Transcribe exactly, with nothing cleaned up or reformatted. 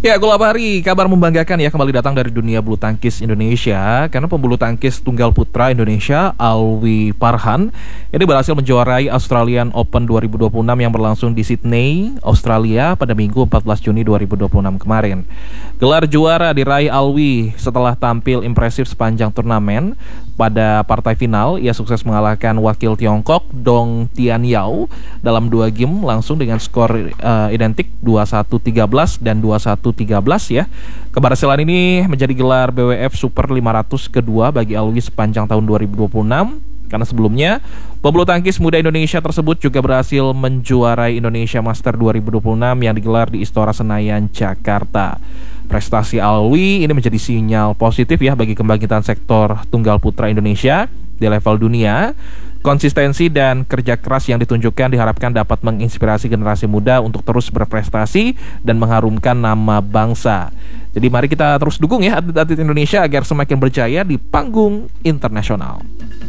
Ya, gol hari kabar membanggakan ya kembali datang dari dunia bulu tangkis Indonesia, karena pembulu tangkis tunggal putra Indonesia Alwi Farhan ini berhasil menjuarai Australian Open dua ribu dua puluh enam yang berlangsung di Sydney, Australia pada Minggu empat belas Juni dua ribu dua puluh enam kemarin. Gelar juara diraih Alwi setelah tampil impresif sepanjang turnamen. Pada partai final, ia sukses mengalahkan wakil Tiongkok Dong Tianyao dalam dua game langsung dengan skor uh, identik dua satu tiga belas dan dua satu tiga belas ya. Keberhasilan ini menjadi gelar B W F Super lima ratus kedua bagi Alwi sepanjang tahun dua ribu dua puluh enam. Karena sebelumnya, pebulu tangkis muda Indonesia tersebut juga berhasil menjuarai Indonesia Master dua ribu dua puluh enam yang digelar di Istora Senayan, Jakarta. Prestasi Alwi ini menjadi sinyal positif ya bagi kebangkitan sektor tunggal putra Indonesia di level dunia. Konsistensi dan kerja keras yang ditunjukkan diharapkan dapat menginspirasi generasi muda untuk terus berprestasi dan mengharumkan nama bangsa. Jadi mari kita terus dukung ya atlet-atlet Indonesia agar semakin berjaya di panggung internasional.